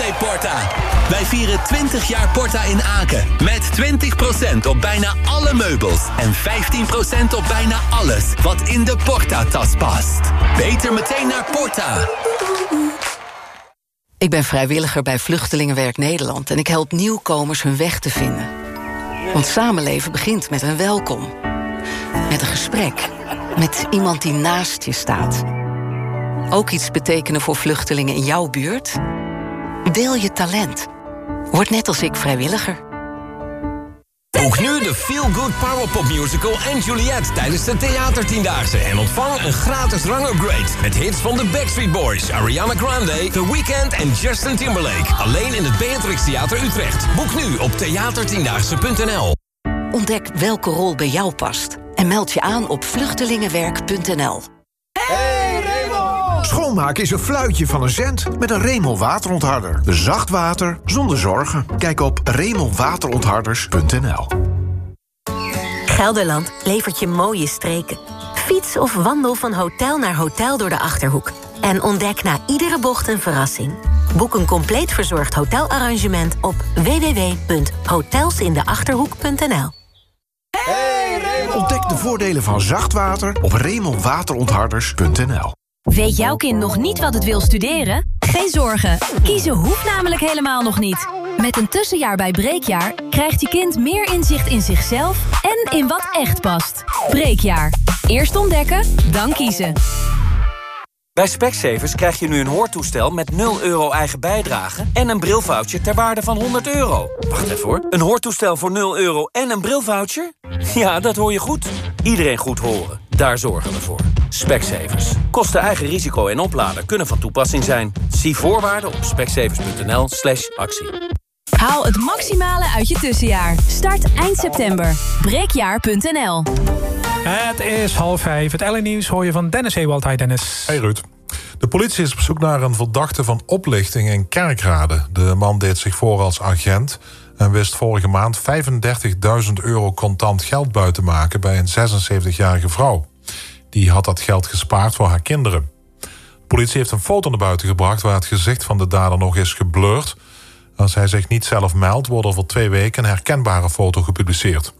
birthday Porta. Wij vieren 20 jaar Porta in Aken. Met 20% op bijna alle meubels. En 15% op bijna alles wat in de Porta-tas past. Beter meteen naar Porta. Ik ben vrijwilliger bij Vluchtelingenwerk Nederland... en ik help nieuwkomers hun weg te vinden. Want samenleven begint met een welkom. Met een gesprek. Met iemand die naast je staat. Ook iets betekenen voor vluchtelingen in jouw buurt? Deel je talent. Word net als ik vrijwilliger. Boek nu de Feel Good Powerpop Musical en Juliet tijdens de Theatertiendaagse. En ontvang een gratis rangupgrade met hits van de Backstreet Boys, Ariana Grande, The Weeknd en Justin Timberlake. Alleen in het Beatrix Theater Utrecht. Boek nu op theatertiendaagse.nl. Ontdek welke rol bij jou past. En meld je aan op vluchtelingenwerk.nl. Schoonmaken is een fluitje van een cent met een Remel waterontharder. Zacht water zonder zorgen. Kijk op remelwaterontharders.nl. Gelderland levert je mooie streken. Fiets of wandel van hotel naar hotel door de Achterhoek. En ontdek na iedere bocht een verrassing. Boek een compleet verzorgd hotelarrangement op www.hotelsindeachterhoek.nl. Ontdek de voordelen van zacht water op remelwaterontharders.nl. Weet jouw kind nog niet wat het wil studeren? Geen zorgen, kiezen hoeft namelijk helemaal nog niet. Met een tussenjaar bij Breekjaar krijgt je kind meer inzicht in zichzelf en in wat echt past. Breekjaar. Eerst ontdekken, dan kiezen. Bij Specsavers krijg je nu een hoortoestel met 0 euro eigen bijdrage... en een brilvoucher ter waarde van €100. Wacht even hoor. Een hoortoestel voor 0 euro en een brilvoucher? Ja, dat hoor je goed. Iedereen goed horen. Daar zorgen we voor. Specsavers. Kosten eigen risico en oplader kunnen van toepassing zijn. Zie voorwaarden op specsavers.nl/actie. Haal het maximale uit je tussenjaar. Start eind september. Breekjaar.nl. Het is 4:30. Het LA-nieuws hoor je van Dennis Ewald. Hi Dennis. Hey Ruud. De politie is op zoek naar een verdachte van oplichting in Kerkrade. De man deed zich voor als agent en wist vorige maand €35.000 contant geld buiten te maken bij een 76-jarige vrouw. Die had dat geld gespaard voor haar kinderen. De politie heeft een foto naar buiten gebracht waar het gezicht van de dader nog is geblurred. Als hij zich niet zelf meldt, wordt er voor 2 weken een herkenbare foto gepubliceerd.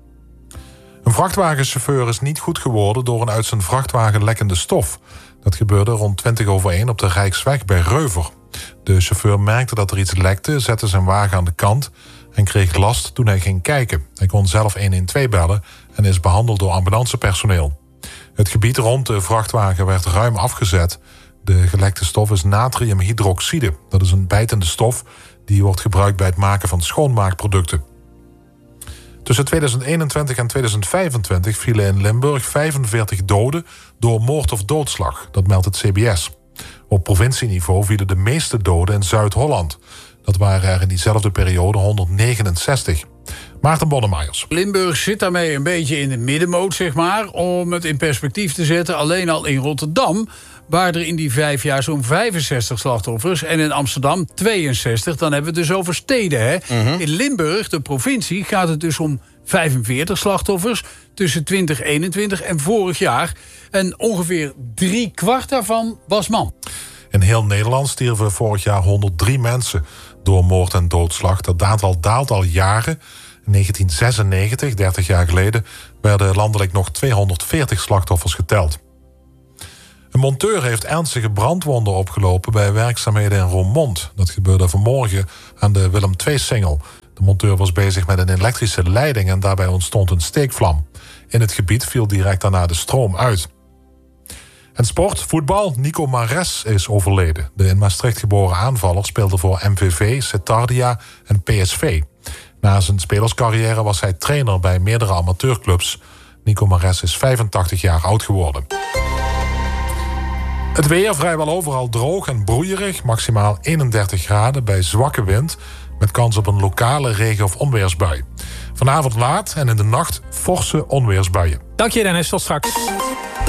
Een vrachtwagenchauffeur is niet goed geworden door een uit zijn vrachtwagen lekkende stof. Dat gebeurde rond 1:20 op de Rijksweg bij Reuver. De chauffeur merkte dat er iets lekte, zette zijn wagen aan de kant en kreeg last toen hij ging kijken. Hij kon zelf 112 bellen en is behandeld door ambulancepersoneel. Het gebied rond de vrachtwagen werd ruim afgezet. De gelekte stof is natriumhydroxide. Dat is een bijtende stof die wordt gebruikt bij het maken van schoonmaakproducten. Tussen 2021 en 2025 vielen in Limburg 45 doden door moord of doodslag. Dat meldt het CBS. Op provincieniveau vielen de meeste doden in Zuid-Holland. Dat waren er in diezelfde periode 169. Maarten Bonnemajers. Limburg zit daarmee een beetje in de middenmoot, zeg maar. Om het in perspectief te zetten, alleen al in Rotterdam waren er in die 5 jaar zo'n 65 slachtoffers. En in Amsterdam 62. Dan hebben we het dus over steden, hè? In Limburg, de provincie, gaat het dus om 45 slachtoffers tussen 2021 en vorig jaar. En ongeveer 3/4 daarvan was man. In heel Nederland stierven vorig jaar 103 mensen door moord en doodslag. Dat aantal daalt al jaren. In 1996, 30 jaar geleden, werden landelijk nog 240 slachtoffers geteld. Een monteur heeft ernstige brandwonden opgelopen bij werkzaamheden in Roermond. Dat gebeurde vanmorgen aan de Willem II-singel. De monteur was bezig met een elektrische leiding en daarbij ontstond een steekvlam. In het gebied viel direct daarna de stroom uit. En sport, voetbal. Nico Mares is overleden. De in Maastricht geboren aanvaller speelde voor MVV, Cetardia en PSV. Na zijn spelerscarrière was hij trainer bij meerdere amateurclubs. Nico Mares is 85 jaar oud geworden. Het weer vrijwel overal droog en broeierig. Maximaal 31 graden bij zwakke wind. Met kans op een lokale regen- of onweersbui. Vanavond laat en in de nacht forse onweersbuien. Dank je Dennis, tot straks.